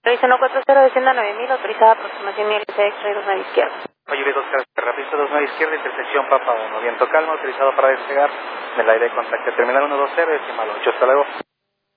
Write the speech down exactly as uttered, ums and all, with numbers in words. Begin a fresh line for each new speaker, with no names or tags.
Revisa uno cuatro cero, descienda nueve mil, autorizada aproximación I L C extra dos nueve izquierda.
Oye, dos carreras, pista dos nueve izquierda, intersección Papa uno, viento calma, autorizado para despegar, en el aire de contacto terminal uno dos cero, decimal ocho, hasta luego.